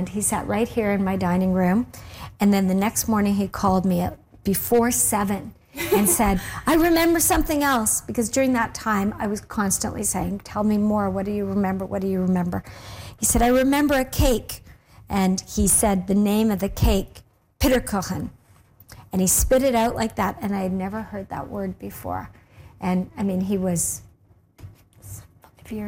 and he sat right here in my dining room. And then the next morning he called me at before 7 and said, I remember something else. Because during that time, I was constantly saying, tell me more. What do you remember? What do you remember? He said, I remember a cake. And he said the name of the cake, Pitterkuchen. And he spit it out like that. And I had never heard that word before. And I mean, he was